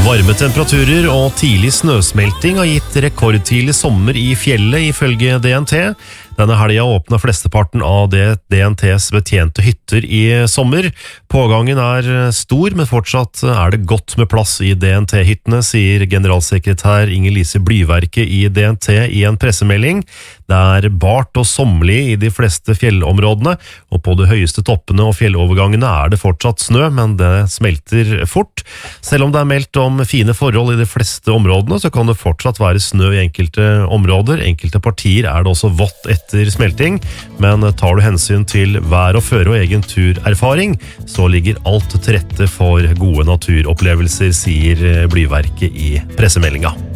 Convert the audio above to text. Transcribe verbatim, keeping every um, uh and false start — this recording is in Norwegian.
Varme temperaturer og tidlig snøsmelting har gitt rekordtidlig sommer i fjellet ifølge D N T. Denne helga åpna flesteparten av det D N T's betjente hytter i sommer. Pågangen er stor, men fortsatt er det godt med plass i D N T-hyttene, sier generalsekretær Inger-Lise Blyverke i D N T i en pressemelding. Det er bart og sommerlig i de fleste fjellområdene, og på de høyeste toppene og fjellovergangene er det fortsatt snø, men det smelter fort. Selv om det er meldt om fine forhold i de fleste områdene, så kan det fortsatt være snø i enkelte områder. Enkelte partier er det også vått etter smelting, men tar du hensyn til vær og føre og egen turerfaring, så ligger alt til rette for gode naturopplevelser, sier Blyverket i pressemeldinga.